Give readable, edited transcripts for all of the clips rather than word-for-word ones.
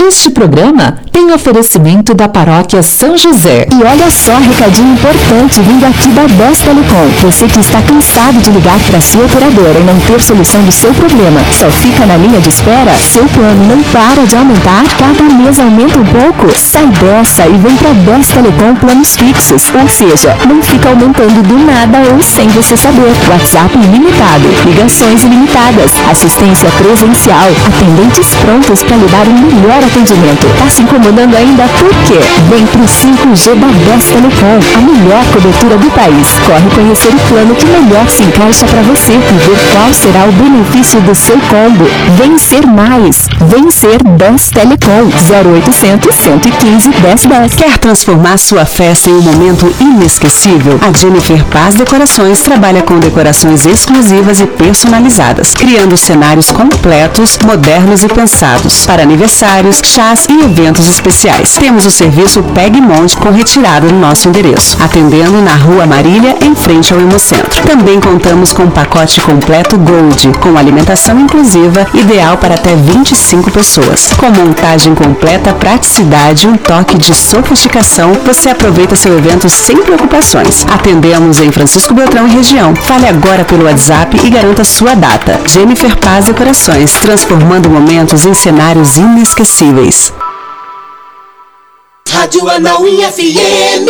Este programa tem oferecimento da Paróquia São José. E olha só, recadinho importante vindo aqui da Best Telecom. Você que está cansado de ligar para sua operadora e não ter solução do seu problema, só fica na linha de espera? Seu plano não para de aumentar? Cada mês aumenta um pouco? Sai dessa e vem para Best Telecom planos fixos. Ou seja, não fica aumentando do nada ou sem você saber. WhatsApp ilimitado, ligações ilimitadas, assistência presencial, atendentes prontos para lhe dar um melhor atendimento. Tá se incomodando ainda? Por quê? Vem pro 5G da Best Telecom, a melhor cobertura do país. Corre conhecer o plano que melhor se encaixa para você e ver qual será o benefício do seu combo. Vencer mais. Vencer Best Telecom. 0800 115 1010. Quer transformar sua festa em um momento inesquecível? A Jennifer Paz Decorações trabalha com decorações exclusivas e personalizadas, criando cenários completos, modernos e pensados para aniversários, chás e eventos especiais. Temos o serviço Pegue Monte com retirada no nosso endereço, atendendo na Rua Marília, em frente ao Hemocentro. Também contamos com um pacote completo Gold, com alimentação inclusiva, ideal para até 25 pessoas. Com montagem completa, praticidade e um toque de sofisticação, você aproveita seu evento sem preocupações. Atendemos em Francisco Beltrão e região. Fale agora pelo WhatsApp e garanta sua data. Jennifer Paz Decorações, transformando momentos em cenários inesquecíveis. Rádio Anauim FM.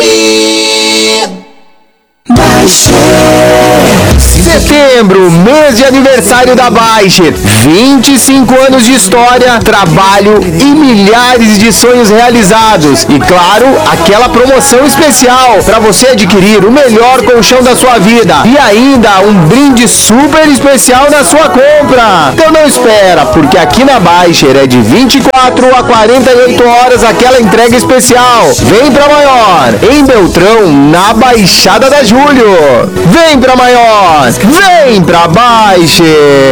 Setembro, mês de aniversário da Baixe. 25 anos de história, trabalho e milhares de sonhos realizados. E claro, aquela promoção especial para você adquirir o melhor colchão da sua vida. E ainda um brinde super especial na sua compra. Então não espera, porque aqui na Baixe é de 24 a 48 horas aquela entrega especial. Vem pra Maior, em Beltrão, na Baixada da Júlio. Vem pra Maior, vem pra Baixe.